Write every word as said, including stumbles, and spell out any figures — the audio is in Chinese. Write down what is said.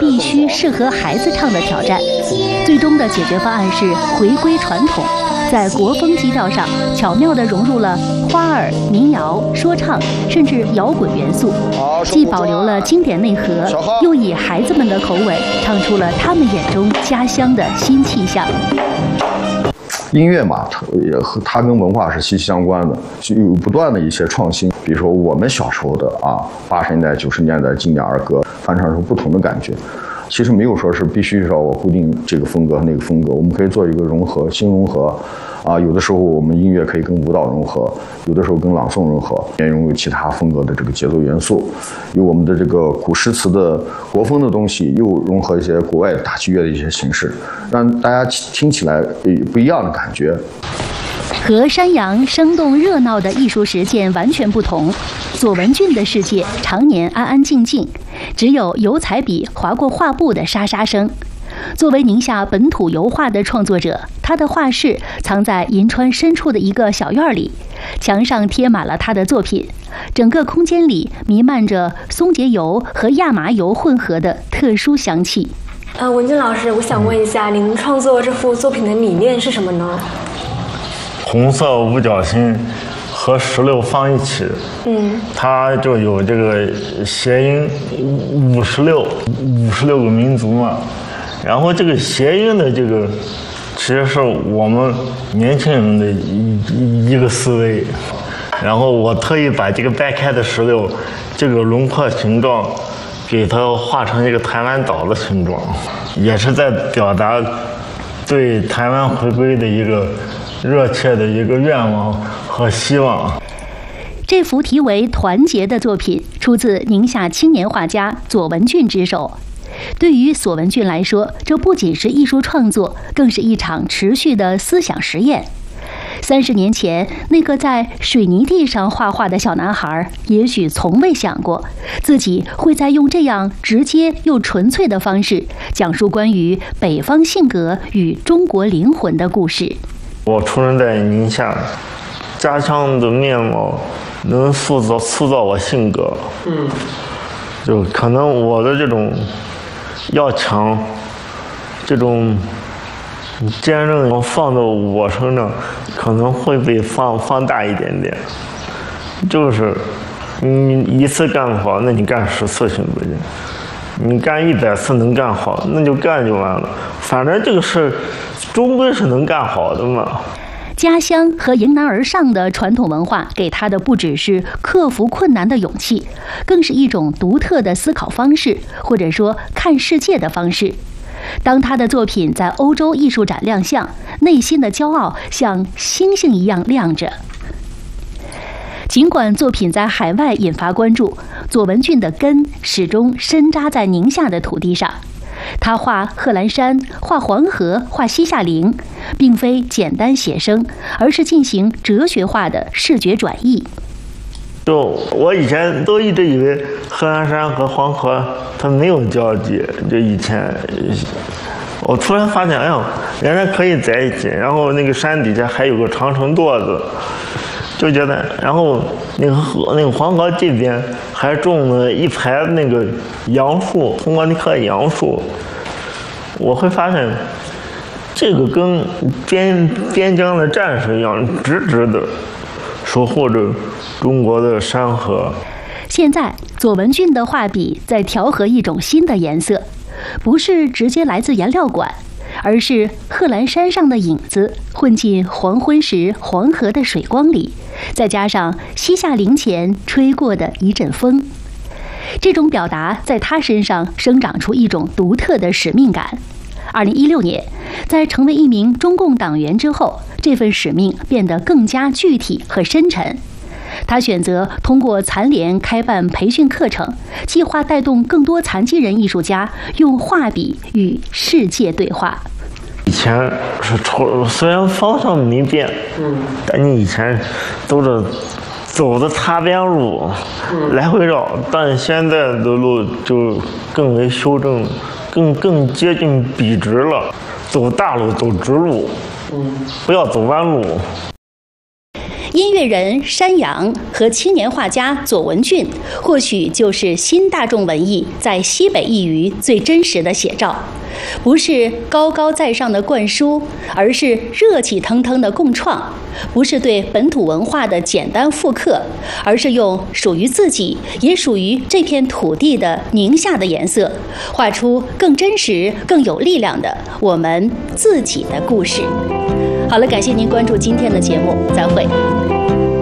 必须适合孩子唱的挑战。最终的解决方案是回归传统，在国风基调上巧妙地融入了花儿、民谣、说唱，甚至摇滚元素，既保留了经典内核，又以孩子们的口吻唱出了他们眼中家乡的新气象。 音乐嘛，也和它跟文化是息息相关的，就有不断的一些创新。比如说我们小时候的啊，八十年代、九十年代经典儿歌，翻唱出不同的感觉。其实没有说是必须要我固定这个风格和那个风格，我们可以做一个融合，新融合。啊，有的时候我们音乐可以跟舞蹈融合，有的时候跟朗诵融合，也融入其他风格的这个节奏元素，有我们的这个古诗词的国风的东西，又融合一些国外打击乐的一些形式，让大家听起来不一样的感觉。 和山羊生动热闹的艺术实践完全不同，左文俊的世界常年安安静静，只有油彩笔划过画布的沙沙声。作为宁夏本土油画的创作者，他的画室藏在银川深处的一个小院里，墙上贴满了他的作品，整个空间里弥漫着松节油和亚麻油混合的特殊香气。 呃，文俊老师，我想问一下，您创作这幅作品的理念是什么呢？ 红色五角星和石榴放一起，嗯，它就有这个谐音五十六，五十六个民族嘛。然后这个谐音的这个，其实是我们年轻人的一一个思维。然后我特意把这个掰开的石榴，这个轮廓形状，给它画成一个台湾岛的形状，也是在表达对台湾回归的一个热切的一个愿望和希望。 这幅题为《团结》的作品出自宁夏青年画家左文俊之手。对于左文俊来说，这不仅是艺术创作，更是一场持续的思想实验。三十年前，那个在水泥地上画画的小男孩，也许从未想过，自己会在用这样直接又纯粹的方式，讲述关于北方性格与中国灵魂的故事。 我出生在宁夏，家乡的面貌能塑造塑造我性格。嗯，就可能我的这种要强，这种坚韧放到我身上，可能会被放放大一点点。就是你一次干好，那你干十次行不行？你干一百次能干好，那就干就完了。反正这个事终归是能干好的嘛。 家乡和迎难而上的传统文化给他的不只是克服困难的勇气，更是一种独特的思考方式，或者说看世界的方式。当他的作品在欧洲艺术展亮相，内心的骄傲像星星一样亮着。尽管作品在海外引发关注，左文俊的根始终深扎在宁夏的土地上。他画贺兰山、画黄河、画西夏陵，并非简单写生，而是进行哲学化的视觉转译。 就我以前都一直以为贺兰山和黄河它没有交集，就以前我突然发现，哎呦，原来可以在一起。然后那个山底下还有个长城垛子，就觉得，然后那个河那个黄河这边还种了一排那个杨树，通过那棵杨树，我会发现这个跟边边疆的战士一样，直直的守护着中国的山河。 现在左文俊的画笔在调和一种新的颜色，不是直接来自颜料馆，而是贺兰山上的影子混进黄昏时黄河的水光里，再加上西夏陵前吹过的一阵风。这种表达在他身上生长出一种独特的使命感。二零一六年，在成为一名中共党员之后，这份使命变得更加具体和深沉。他选择通过残联开办培训课程，计划带动更多残疾人艺术家用画笔与世界对话。 以前是抽，虽然方向没变，嗯，但你以前都是走的擦边路，嗯，来回绕，但现在的路就更为修正，更更接近笔直了，走大路，走直路，嗯，不要走弯路。 音乐人山羊和青年画家左文俊，或许就是新大众文艺在西北一隅最真实的写照。不是高高在上的灌输，而是热气腾腾的共创；不是对本土文化的简单复刻，而是用属于自己也属于这片土地的宁夏的颜色，画出更真实、更有力量的我们自己的故事。好了，感谢您关注今天的节目，再会。